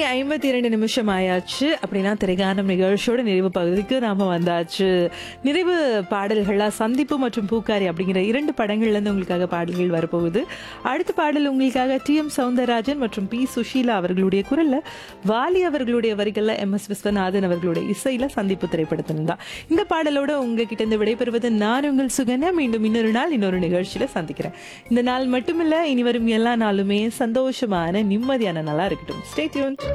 8:52 ஆயாச்சு. அப்படின்னா திரைகானம் நிகழ்ச்சியோட நிறைவு பகுதிக்கு நாம வந்தாச்சு. நிறைவு பாடல்களா சந்திப்பு மற்றும் பூக்காரி அப்படிங்கிற 2 படங்கள்ல இருந்து உங்களுக்காக பாடல்கள் வரப்போகுது. அடுத்த பாடல் உங்களுக்காக டி.எம். சௌந்தரராஜன் மற்றும் பி. சுஷீலா அவர்களுடைய குரல்ல, வாலி அவர்களுடைய வரிகள்ல எம்.எஸ். விஸ்வநாதன் அவர்களுடைய இசையில சந்திப்பு திரைப்படத்திலிருந்தா. இந்த பாடலோட உங்ககிட்ட இருந்து விடைபெறுவது நான் உங்கள் சுகன்யா. மீண்டும் இன்னொரு நாள் இன்னொரு நிகழ்ச்சியில சந்திக்கிறேன். இந்த நாள் மட்டுமில்ல, இனி வரும் எல்லா நாளுமே சந்தோஷமான நிம்மதியான நாளா இருக்கட்டும். Stay tuned.